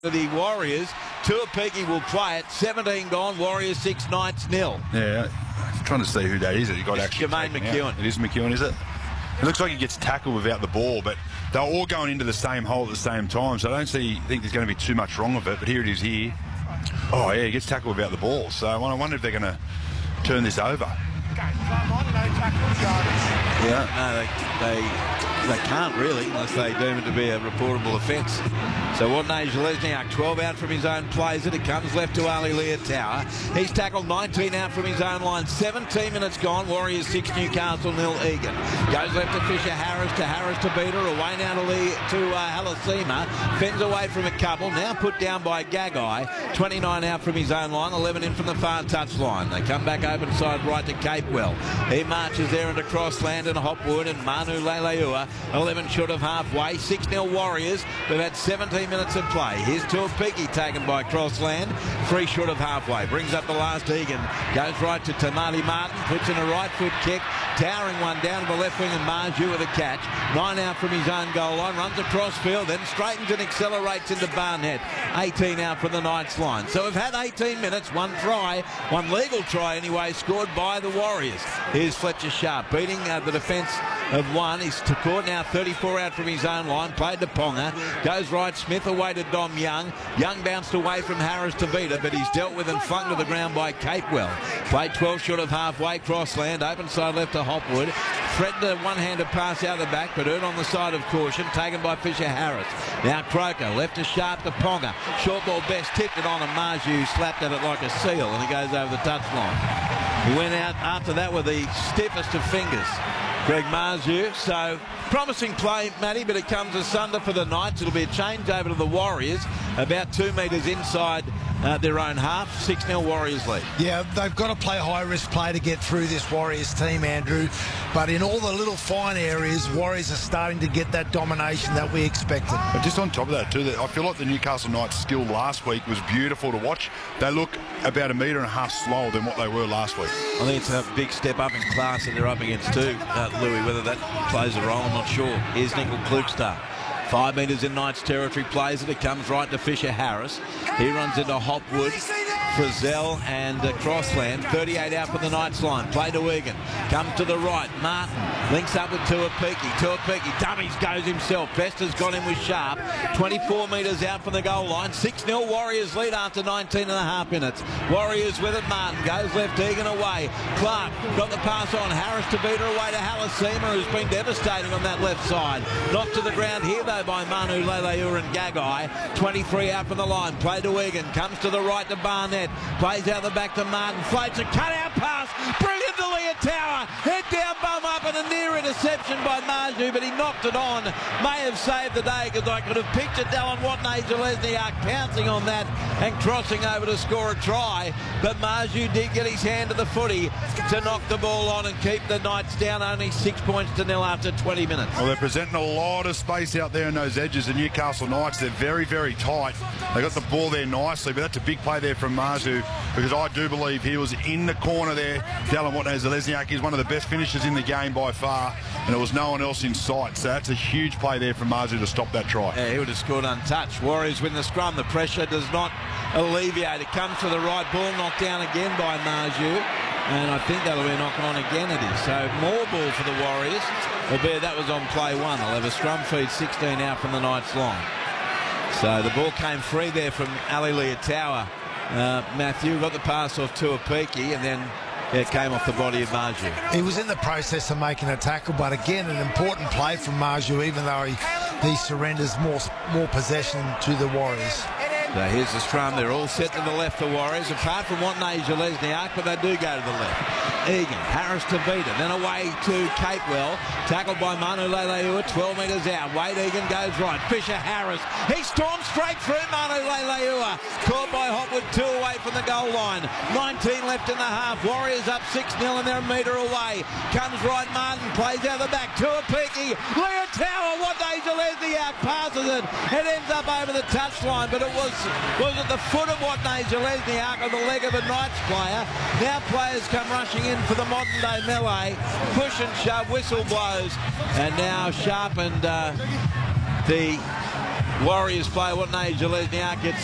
The Warriors. Tuapiki will play it. 17 gone. Warriors 6, Knights 0. Yeah, I'm trying to see who that is. That he got actually Jermaine McEwen. It is McEwen, is it? It looks like he gets tackled without the ball, but they're all going into the same hole at the same time, so I don't think there's going to be too much wrong with it. But here it is here. Oh yeah, he gets tackled without the ball. So I wonder if they're going to turn this over. Yeah, no, they can't really, unless they deem it to be a reportable offence. So Watney Zelezniak, 12 out from his own, plays it. It comes left to Ali Leotawa. He's tackled 19 out from his own line. 17 minutes gone. Warriors 6, Newcastle 0, Egan. Goes left to Fisher Harris to Beater. Away now to Halasima. Fends away from a couple. Now put down by Gagai. 29 out from his own line. 11 in from the far touch line. They come back open side right to Capewell. He marches there into Crossland and Hopwood and Manu Leilua. 11 short of halfway. 6-0 Warriors. They've had 17 minutes of play. Here's Tuapiki taken by Crossland. 3 short of halfway. Brings up the last Egan. Goes right to Tamati Martin. Puts in a right foot kick. Towering one down to the left wing and Marju with a catch. 9 out from his own goal line. Runs across field. Then straightens and accelerates into Barnett. 18 out from the Knights line. So we've had 18 minutes. One try. One legal try anyway. Scored by the Warriors. Here's Fletcher Sharp beating the defence of one. He's to court now. 34 out from his own line. Played to Ponga. Goes right. Smith away to Dom Young. Young bounced away from Harris to Vita, but he's dealt with and flung to the ground by Capewell. Played 12 short of halfway. Crossland. Open side left to Hopwood. Threatened a one-handed pass out the back, but earned on the side of caution. Taken by Fisher Harris. Now Croker. Left to Sharp to Ponga. Short ball best. Tipped it on and Marju slapped at it like a seal, and he goes over the touchline. He went out after that with the stiffest of fingers, Greg Marju. So promising play, Matty, but it comes asunder for the Knights. It'll be a change over to the Warriors, about 2 metres inside their own half. 6-0 Warriors lead. Yeah, they've got to play high-risk play to get through this Warriors team, Andrew. But in all the little fine areas, Warriors are starting to get that domination that we expected. But just on top of that, too, I feel like the Newcastle Knights' skill last week was beautiful to watch. They look about 1.5 metres slower than what they were last week. I think it's a big step up in class that they're up against too, Louis. Whether that plays a role, I'm not sure. Here's Nickel Klukstad. 5 metres in Knights territory, plays it. It comes right to Fisher Harris. He runs into Hopwood, Frizzell and Crossland. 38 out for the Knights line. Play to Egan. Comes to the right. Martin links up with Tuapiki. Tuapiki dummies, goes himself. Best has got him with Sharp. 24 metres out from the goal line. 6-0 Warriors lead after 19.5 minutes. Warriors with it. Martin goes left. Egan away. Clark got the pass on. Harris to beat her away to Halasima, who's been devastating on that left side. Knocked to the ground here though by Manu Leilua and Gagai. 23 out from the line. Play to Egan. Comes to the right to Barnett. Plays out the back to Martin. Floats a cut-out pass. Brilliant to Leotawa. Head down, bum up, and a near interception by Marju, but he knocked it on. May have saved the day, because I could have pictured Dallin Watney Zelezniak pouncing on that and crossing over to score a try. But Marju did get his hand to the footy to knock the ball on and keep the Knights down only 6 points to 0 after 20 minutes. Well, they're presenting a lot of space out there in those edges. The Newcastle Knights, they're very, very tight. They got the ball there nicely, but that's a big play there from Marju, because I do believe he was in the corner there. Dallin Watney Zelezniak is one of the best finishers in the game by far, and there was no one else in sight. So that's a huge play there from Marju to stop that try. Yeah, he would have scored untouched. Warriors win the scrum. The pressure does not alleviate. It comes to the right. Ball knocked down again by Marju, and I think that'll be knocking on again. It is. So more ball for the Warriors, albeit that was on play one. They'll have a scrum feed 16 out from the Knights line. So the ball came free there from Ali Leotawa. Matthew got the pass off Tuapiki, and then it came off the body of Marju. He was in the process of making a tackle, but again, an important play from Marju, even though he surrenders more possession to the Warriors. So here's the scrum. They're all set to the left, the Warriors, apart from Watney Zelezniak, but they do go to the left. Egan, Harris to Vita, then away to Capewell, tackled by Manu Leilua, 12 metres out. Wade Egan goes right. Fisher Harris, he storms straight through Manu Leilua, caught by Hopwood, 2 away from the goal line. 19 left in the half. Warriors up 6-0 and they're a metre away. Comes right, Martin plays out the back. Tuapiki, Leotawa, Watney Zelezniak passes it. It ends up over the touchline, but it was at the foot of Watney Zelezniak on the leg of a Knights player. Now players come rushing in for the modern day melee. Push and shove, whistle blows. And now Sharp and the Warriors player, what age Lesniak gets